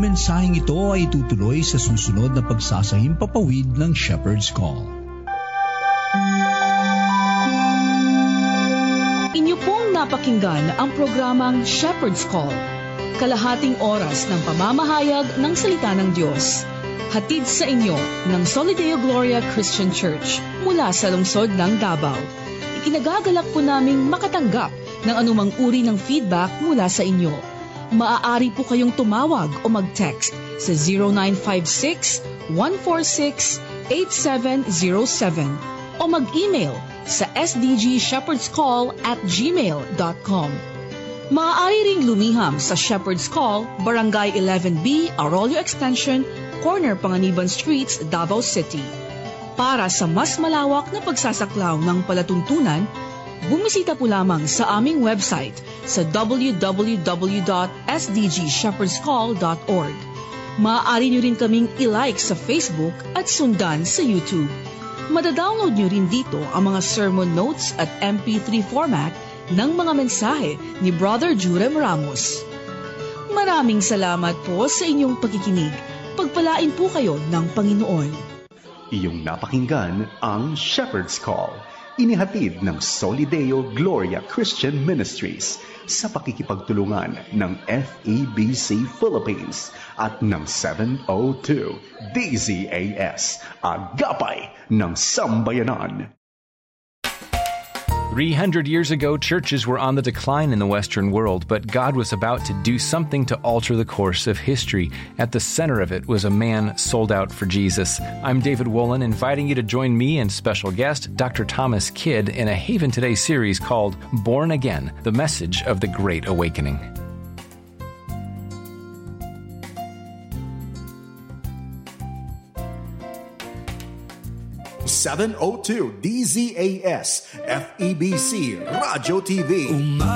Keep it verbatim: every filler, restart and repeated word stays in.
Ang mensaheng ito ay tutuloy sa susunod na pagsasahimpapawid ng Shepherd's Call. Inyo pong napakinggan ang programang Shepherd's Call. Kalahating oras ng pamamahayag ng salita ng Diyos. Hatid sa inyo ng Solideo Gloria Christian Church mula sa lungsod ng Davao. Ikinagagalak po naming makatanggap ng anumang uri ng feedback mula sa inyo. Maaari po kayong tumawag o mag-text sa zero nine five six, one four six, eight seven zero seven o mag-email sa s d g shepherds call at gmail dot com. Maaari ring lumiham sa Shepherd's Call, Barangay eleven B, Arroyo Extension, Corner Panganiban Streets, Davao City. Para sa mas malawak na pagsasaklaw ng palatuntunan, bumisita po lamang sa aming website sa w w w dot s d g shepherds call dot org. Maaari nyo rin kaming i-like sa Facebook at sundan sa YouTube. Madadownload nyo rin dito ang mga sermon notes at M P three format ng mga mensahe ni Brother Jurem Ramos. Maraming salamat po sa inyong pagkikinig. Pagpalain po kayo ng Panginoon. Iyong napakinggan ang Shepherd's Call. Inihatid ng Solideo Gloria Christian Ministries sa pakikipagtulungan ng F E B C Philippines at ng seven oh two D Z A S, Agapay ng Sambayanan. three hundred years ago, churches were on the decline in the Western world, but God was about to do something to alter the course of history. At the center of it was a man sold out for Jesus. I'm David Wolin, inviting you to join me and special guest, Doctor Thomas Kidd, in a Haven Today series called Born Again, the Message of the Great Awakening. seven oh two D Z A S, F E B C Radio T V.